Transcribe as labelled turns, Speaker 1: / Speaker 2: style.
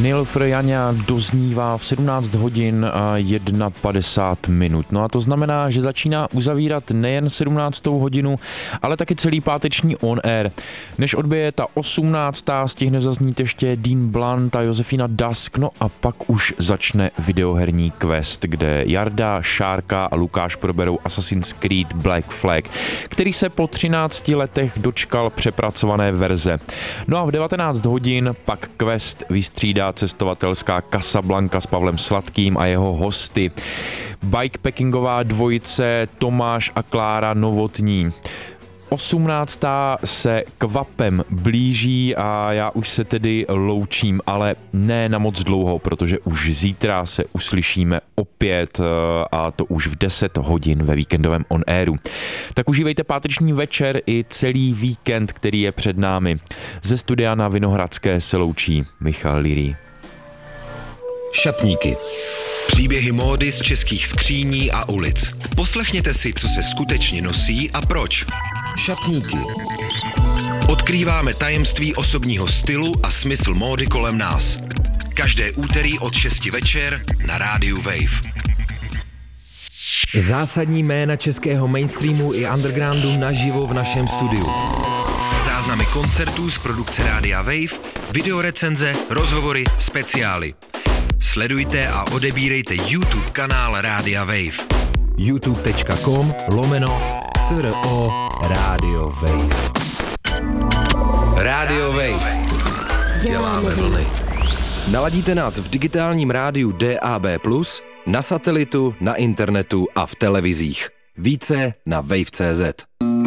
Speaker 1: Neil Frejanja doznívá v 17 hodin a 51 minut. No a to znamená, že začíná uzavírat nejen 17. hodinu, ale taky celý páteční on air. Než odbije ta 18. stihne zaznít ještě Dean Blunt a Josefina Dusk, no a pak už začne videoherní quest, kde Jarda, Šárka a Lukáš proberou Assassin's Creed Black Flag, který se po 13 letech dočkal přepracované verze. No a v 19 hodin pak quest vystřídá cestovatelská Casablanca s Pavlem Sladkým a jeho hosty. Bikepackingová dvojice Tomáš a Klára Novotní. 18. se kvapem blíží a já už se tedy loučím, ale ne na moc dlouho, protože už zítra se uslyšíme opět a to už v 10 hodin ve víkendovém on airu. Tak užívejte páteční večer i celý víkend, který je před námi. Ze studia na Vinohradské se loučí Michal Lirý.
Speaker 2: Šatníky. Příběhy módy z českých skříní a ulic. Poslechněte si, co se skutečně nosí a proč. Šatníky. Odkrýváme tajemství osobního stylu a smysl módy kolem nás. Každé úterý od 6 večer na rádiu Wave. Zásadní jména českého mainstreamu i undergroundu naživo v našem studiu. Záznamy koncertů z produkce rádia Wave, videorecenze, rozhovory, speciály. Sledujte a odebírejte YouTube kanál Rádia Wave. youtube.com/CRO Radio Wave. Radio Wave. Děláme vlny. Naladíte nás v digitálním rádiu DAB+, na satelitu, na internetu a v televizích. Více na wave.cz.